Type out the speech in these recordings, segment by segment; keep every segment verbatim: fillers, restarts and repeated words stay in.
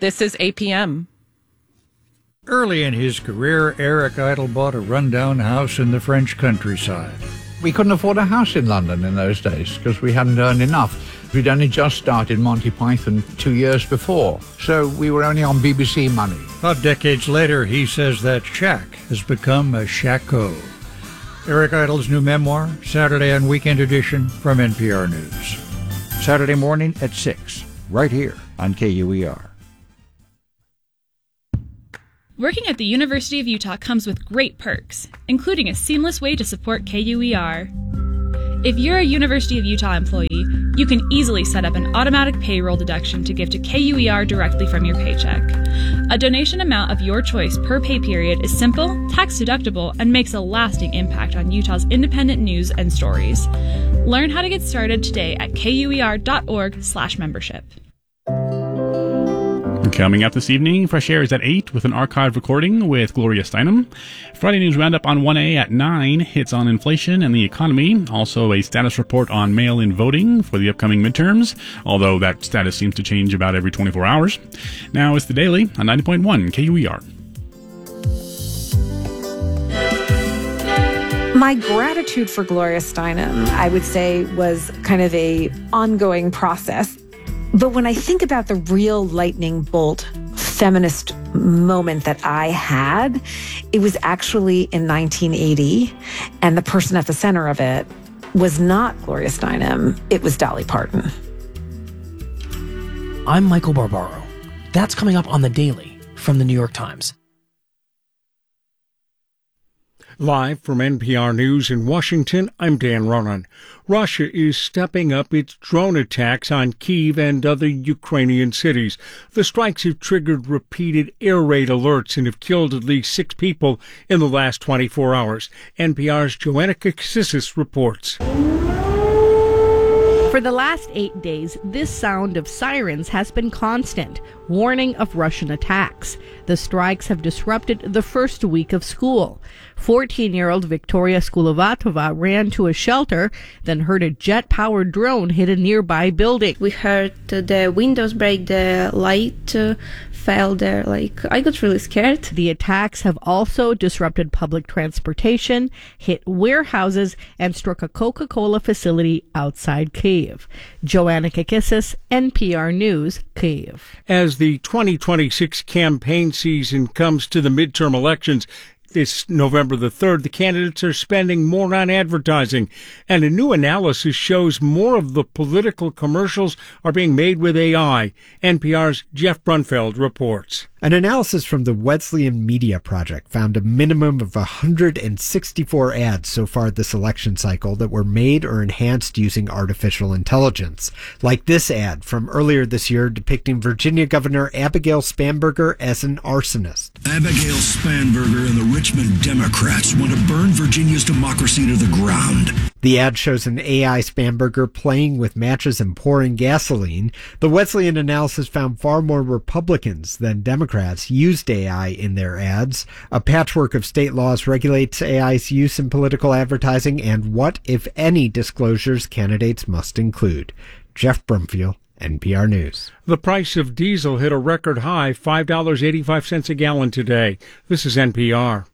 This is A P M. Early in his career, Eric Idle bought a rundown house in the French countryside. We couldn't afford a house in London in those days because we hadn't earned enough. We'd only just started Monty Python two years before, so we were only on B B C money. About decades later, he says that shack has become a shacko. Eric Idle's new memoir, Saturday on Weekend Edition from N P R News. Saturday morning at six, right here on K U E R. Working at the University of Utah comes with great perks, including a seamless way to support K U E R. If you're a University of Utah employee, you can easily set up an automatic payroll deduction to give to K U E R directly from your paycheck. A donation amount of your choice per pay period is simple, tax-deductible, and makes a lasting impact on Utah's independent news and stories. Learn how to get started today at kuer.org slash membership. Coming up this evening, Fresh Air is at eight with an archived recording with Gloria Steinem. Friday News Roundup on one A at nine, hits on inflation and the economy. Also a status report on mail-in voting for the upcoming midterms, although that status seems to change about every twenty-four hours. Now it's the Daily on ninety point one K U E R. My gratitude for Gloria Steinem, I would say, was kind of a ongoing process. But when I think about the real lightning bolt feminist moment that I had, it was actually in nineteen eighty, and the person at the center of it was not Gloria Steinem, it was Dolly Parton. I'm Michael Barbaro. That's coming up on The Daily from The New York Times. Live from N P R News in Washington, I'm Dan Ronan. Russia is stepping up its drone attacks on Kyiv and other Ukrainian cities. The strikes have triggered repeated air raid alerts and have killed at least six people in the last twenty-four hours. N P R's Joanna Kakissis reports. For the last eight days, this sound of sirens has been constant, warning of Russian attacks. The strikes have disrupted the first week of school. fourteen-year-old Victoria Skulovatova ran to a shelter, then heard a jet-powered drone hit a nearby building. We heard the windows break, the light uh, fell there. Like, I got really scared. The attacks have also disrupted public transportation, hit warehouses, and struck a Coca-Cola facility outside Kyiv. Joanna Kakissis, N P R News, Kyiv. As the twenty twenty-six campaign season comes to the midterm elections, this November the third, the candidates are spending more on advertising, and a new analysis shows more of the political commercials are being made with A I. N P R's Jeff Brunfeld reports. An analysis from the Wesleyan Media Project found a minimum of one hundred sixty-four ads so far this election cycle that were made or enhanced using artificial intelligence, like this ad from earlier this year depicting Virginia Governor Abigail Spanberger as an arsonist. Abigail Spanberger and the Richmond Democrats want to burn Virginia's democracy to the ground. The ad shows an A I Spanberger playing with matches and pouring gasoline. The Wesleyan analysis found far more Republicans than Democrats used A I in their ads. A patchwork of state laws regulates A I's use in political advertising and what, if any, disclosures candidates must include. Jeff Brumfield, N P R News. The price of diesel hit a record high, five dollars and eighty-five cents a gallon today. This is N P R.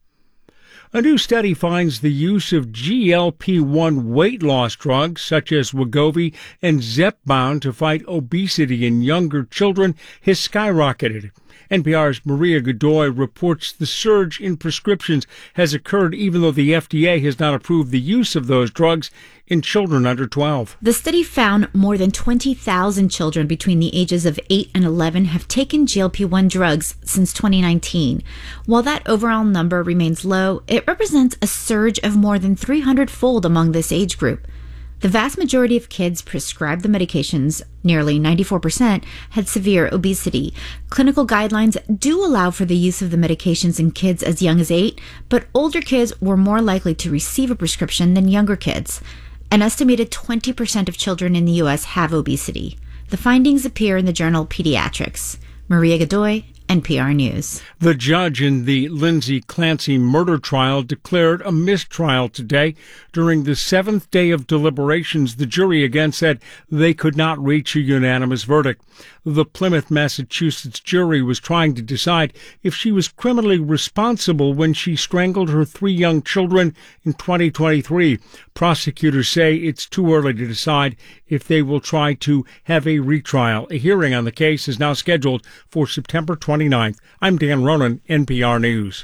A new study finds the use of G L P one weight loss drugs such as Wegovy and Zepbound to fight obesity in younger children has skyrocketed. N P R's Maria Godoy reports the surge in prescriptions has occurred even though the F D A has not approved the use of those drugs in children under twelve. The study found more than twenty thousand children between the ages of eight and eleven have taken G L P one drugs since twenty nineteen. While that overall number remains low, it represents a surge of more than three hundred fold among this age group. The vast majority of kids prescribed the medications, nearly ninety-four percent, had severe obesity. Clinical guidelines do allow for the use of the medications in kids as young as eight, but older kids were more likely to receive a prescription than younger kids. An estimated twenty percent of children in the U S have obesity. The findings appear in the journal Pediatrics. Maria Godoy, N P R News. The judge in the Lindsay Clancy murder trial declared a mistrial today. During the seventh day of deliberations, the jury again said they could not reach a unanimous verdict. The Plymouth, Massachusetts jury was trying to decide if she was criminally responsible when she strangled her three young children in twenty twenty-three. Prosecutors say it's too early to decide if they will try to have a retrial. A hearing on the case is now scheduled for September twenty-ninth. I'm Dan Ronan, N P R News.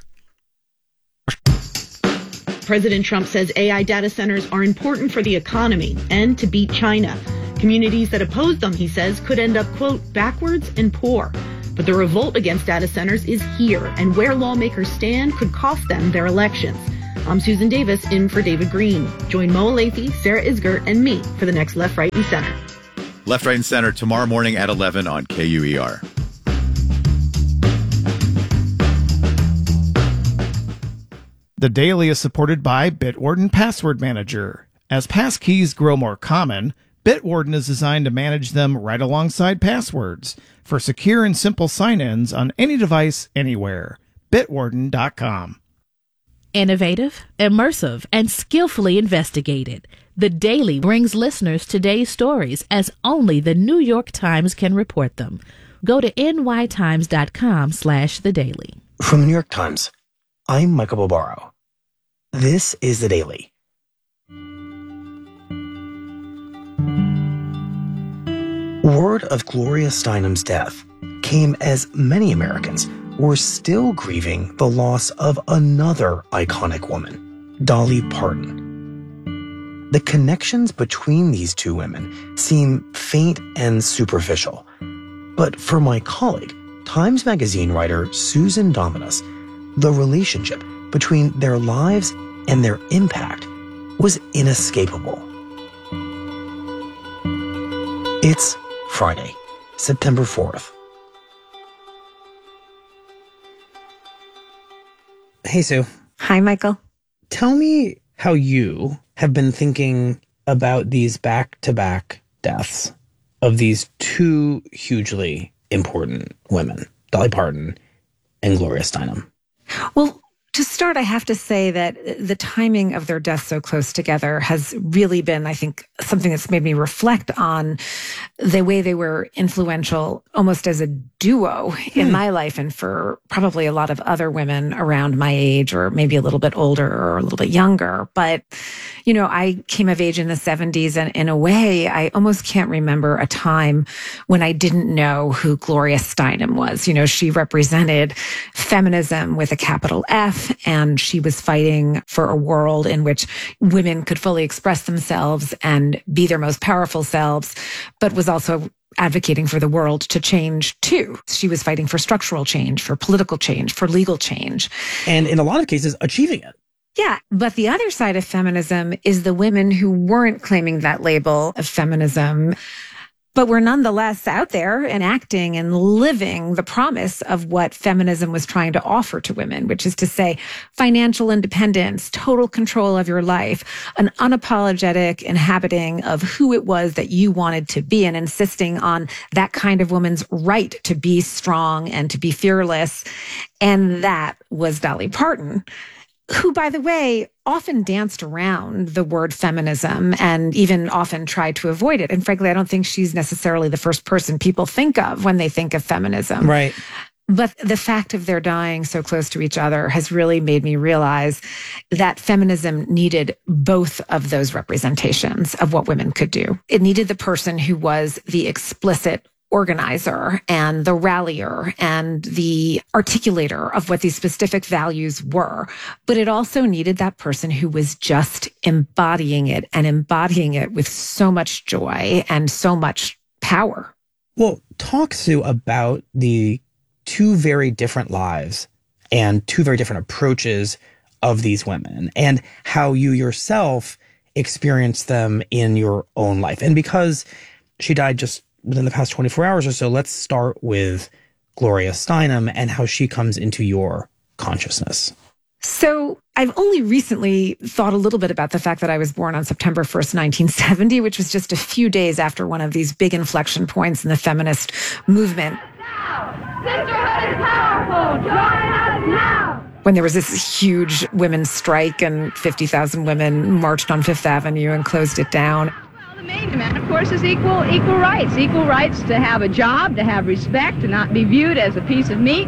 President Trump says A I data centers are important for the economy and to beat China. Communities that oppose them, he says, could end up, quote, backwards and poor. But the revolt against data centers is here, and where lawmakers stand could cost them their elections. I'm Susan Davis, in for David Green. Join Mo Alathe, Sarah Isgert, and me for the next Left, Right, and Center. Left, Right, and Center tomorrow morning at eleven on K U E R. The Daily is supported by Bitwarden Password Manager. As passkeys grow more common, Bitwarden is designed to manage them right alongside passwords for secure and simple sign-ins on any device, anywhere. Bitwarden dot com. Innovative, immersive, and skillfully investigated. The Daily brings listeners today's stories as only the New York Times can report them. Go to N Y Times dot com slash the daily. From the New York Times, I'm Michael Barbaro. This is The Daily. Word of Gloria Steinem's death came as many Americans were still grieving the loss of another iconic woman, Dolly Parton. The connections between these two women seem faint and superficial. But for my colleague, Times Magazine writer Susan Dominus, the relationship between their lives and their impact was inescapable. It's Friday, September fourth. Hey, Sue. Hi, Michael. Tell me how you have been thinking about these back-to-back deaths of these two hugely important women, Dolly Parton and Gloria Steinem. Well, to start, I have to say that the timing of their deaths so close together has really been, I think, something that's made me reflect on the way they were influential almost as a duo hmm. in my life and for probably a lot of other women around my age or maybe a little bit older or a little bit younger. But, you know, I came of age in the seventies, and in a way, I almost can't remember a time when I didn't know who Gloria Steinem was. You know, she represented feminism with a capital F, and she was fighting for a world in which women could fully express themselves and be their most powerful selves, but was also advocating for the world to change too. She was fighting for structural change, for political change, for legal change. And in a lot of cases, achieving it. Yeah, but the other side of feminism is the women who weren't claiming that label of feminism, but were nonetheless out there enacting and living the promise of what feminism was trying to offer to women, which is to say financial independence, total control of your life, an unapologetic inhabiting of who it was that you wanted to be, and insisting on that kind of woman's right to be strong and to be fearless. And that was Dolly Parton, who, by the way, often danced around the word feminism and even often tried to avoid it. And frankly, I don't think she's necessarily the first person people think of when they think of feminism. Right. But the fact of their dying so close to each other has really made me realize that feminism needed both of those representations of what women could do. It needed the person who was the explicit organizer and the rallier and the articulator of what these specific values were. But it also needed that person who was just embodying it and embodying it with so much joy and so much power. Well, talk, Sue, about the two very different lives and two very different approaches of these women and how you yourself experienced them in your own life. And because she died just within the past twenty-four hours or so, let's start with Gloria Steinem and how she comes into your consciousness. So I've only recently thought a little bit about the fact that I was born on September first, nineteen seventy, which was just a few days after one of these big inflection points in the feminist movement. Sisterhood is powerful. Join us now. When there was this huge women's strike and fifty thousand women marched on Fifth Avenue and closed it down. Well, the main demand, of course, is equal equal rights. Equal rights to have a job, to have respect, to not be viewed as a piece of meat.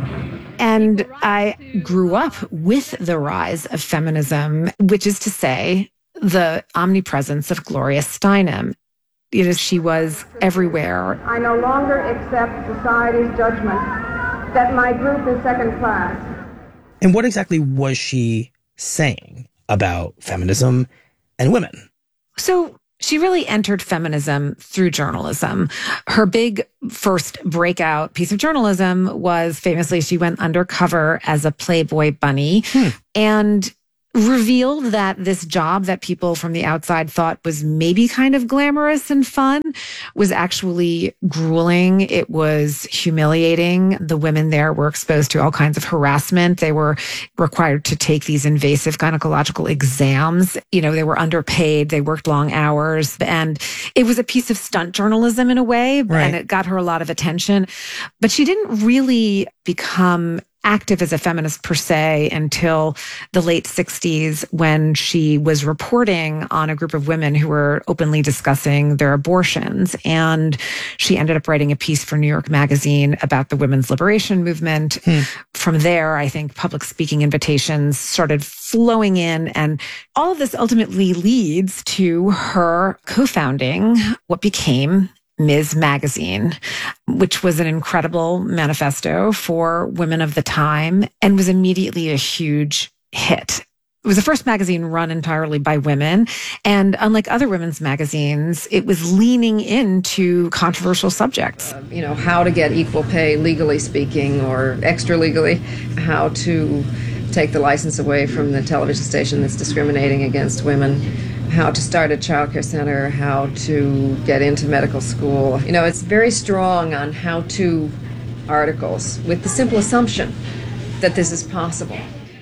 And I grew up with the rise of feminism, which is to say, the omnipresence of Gloria Steinem. You know, she was everywhere. I no longer accept society's judgment that my group is second class. And what exactly was she saying about feminism and women? So she really entered feminism through journalism. Her big first breakout piece of journalism was famously she went undercover as a Playboy bunny hmm. and revealed that this job that people from the outside thought was maybe kind of glamorous and fun was actually grueling. It was humiliating. The women there were exposed to all kinds of harassment. They were required to take these invasive gynecological exams. You know, they were underpaid. They worked long hours. And it was a piece of stunt journalism in a way, right. And it got her a lot of attention. But she didn't really become active as a feminist per se until the late sixties when she was reporting on a group of women who were openly discussing their abortions. And she ended up writing a piece for New York Magazine about the women's liberation movement. Hmm. From there, I think public speaking invitations started flowing in. And all of this ultimately leads to her co-founding what became Miz Magazine, which was an incredible manifesto for women of the time and was immediately a huge hit. It was the first magazine run entirely by women. And unlike other women's magazines, it was leaning into controversial subjects. Uh, you know, how to get equal pay legally speaking or extra legally, how to take the license away from the television station that's discriminating against women, how to start a child care center, how to get into medical school. You know, it's very strong on how-to articles with the simple assumption that this is possible.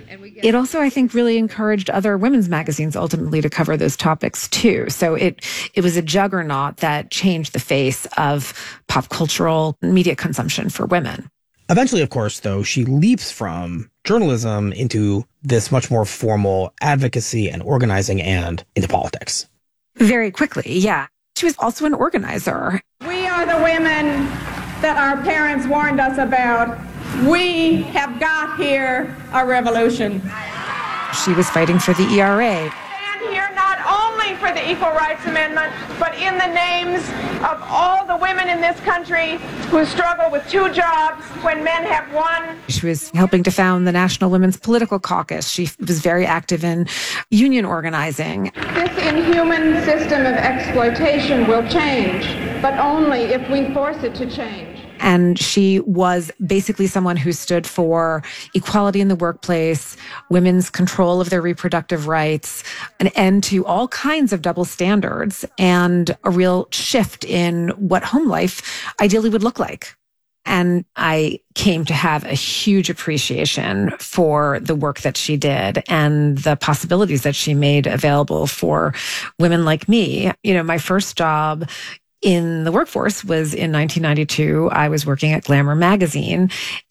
It also, I think, really encouraged other women's magazines ultimately to cover those topics too. So it it was a juggernaut that changed the face of pop cultural media consumption for women. Eventually, of course, though, she leaps from journalism into this much more formal advocacy and organizing and into politics. Very quickly, yeah. She was also an organizer. We are the women that our parents warned us about. We have got here a revolution. She was fighting for the E R A. Stand here not only for the Equal Rights Amendment, but in the names of all the women in this country who struggle with two jobs when men have one. She was helping to found the National Women's Political Caucus. She was very active in union organizing. This inhuman system of exploitation will change, but only if we force it to change. And she was basically someone who stood for equality in the workplace, women's control of their reproductive rights, an end to all kinds of double standards, and a real shift in what home life ideally would look like. And I came to have a huge appreciation for the work that she did and the possibilities that she made available for women like me. You know, my first job in the workforce was in nineteen ninety-two. I was working at Glamour magazine,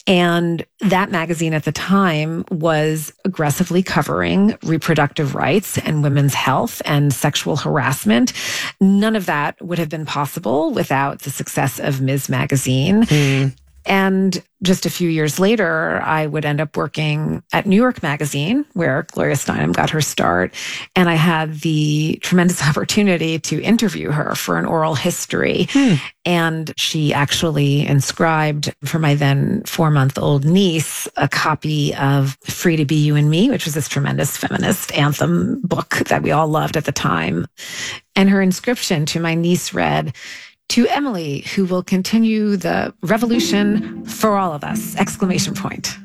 and that magazine at the time was aggressively covering reproductive rights and women's health and sexual harassment. None of that would have been possible without the success of Miz Magazine. Mm. And just a few years later, I would end up working at New York Magazine, where Gloria Steinem got her start. And I had the tremendous opportunity to interview her for an oral history. Hmm. And she actually inscribed for my then four-month-old niece a copy of Free to Be You and Me, which was this tremendous feminist anthem book that we all loved at the time. And her inscription to my niece read, "To Emily, who will continue the revolution for all of us!" Exclamation point.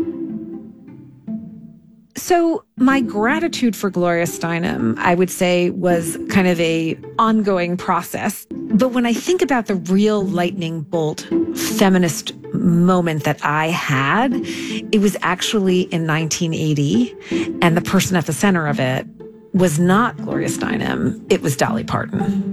So my gratitude for Gloria Steinem, I would say, was kind of a ongoing process. But when I think about the real lightning bolt feminist moment that I had, it was actually in nineteen eighty. And the person at the center of it was not Gloria Steinem. It was Dolly Parton.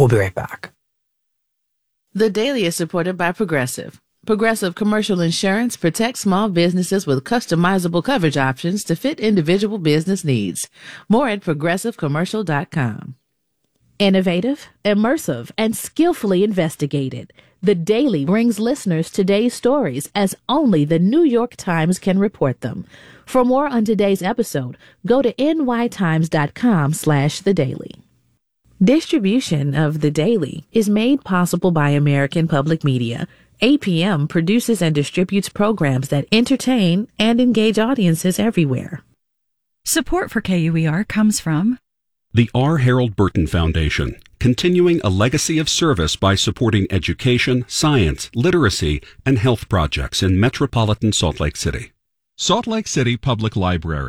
We'll be right back. The Daily is supported by Progressive. Progressive Commercial Insurance protects small businesses with customizable coverage options to fit individual business needs. More at progressive commercial dot com. Innovative, immersive, and skillfully investigated. The Daily brings listeners today's stories as only the New York Times can report them. For more on today's episode, go to n y times dot com slash the daily. Distribution of The Daily is made possible by American Public Media. A P M produces and distributes programs that entertain and engage audiences everywhere. Support for K U E R comes from the R. Harold Burton Foundation, continuing a legacy of service by supporting education, science, literacy, and health projects in metropolitan Salt Lake City. Salt Lake City Public Library.